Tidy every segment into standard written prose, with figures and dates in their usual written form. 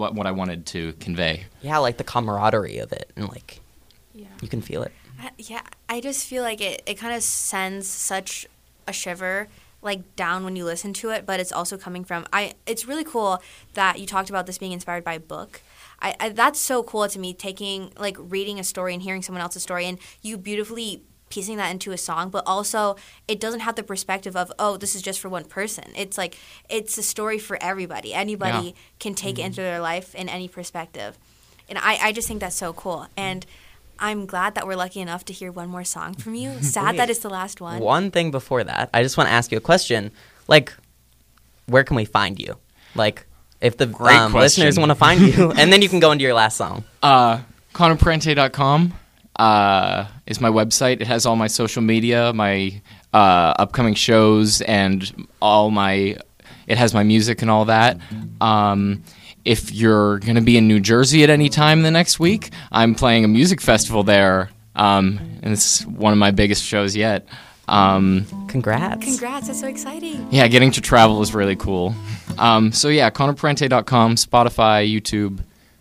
what I wanted to convey. Yeah, like the camaraderie of it, and like you can feel it. I just feel like it kind of sends such a shiver like down when you listen to it, but it's also coming from it's really cool that you talked about this being inspired by a book. That's so cool to me, reading a story and hearing someone else's story and you beautifully piecing that into a song, but also it doesn't have the perspective of, oh, this is just for one person. It's like it's a story for everybody. Anybody can take it into their life in any perspective. And I just think that's so cool. And I'm glad that we're lucky enough to hear one more song from you. Sad that it's the last one. One thing before that, I just want to ask you a question. Like, where can we find you? Like, if the listeners want to find you, and then you can go into your last song. ConnorParente.com is my website. It has all my social media, my upcoming shows, and it has my music and all that. If you're going to be in New Jersey at any time the next week, I'm playing a music festival there, and it's one of my biggest shows yet. Congrats, that's so exciting. Yeah, getting to travel is really cool. So yeah, ConnorParente.com, Spotify, YouTube.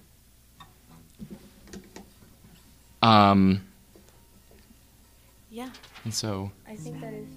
Yeah. And so I think that is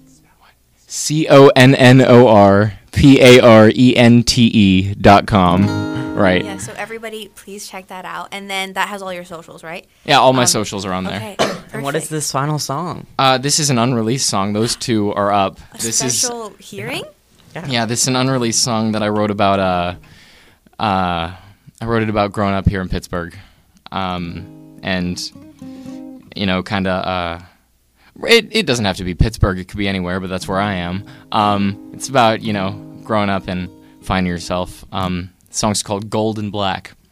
ConnorParente.com. Right. Yeah, so everybody please check that out. And then that has all your socials, right? Yeah, all my socials are on there. Okay, And what is this final song? This is an unreleased song. Those two are up. This special hearing? Yeah, this is an unreleased song that I wrote about I wrote it about growing up here in Pittsburgh. And you know, kind of it doesn't have to be Pittsburgh, it could be anywhere, but that's where I am. It's about, you know, growing up and finding yourself. The song's called Gold and Black.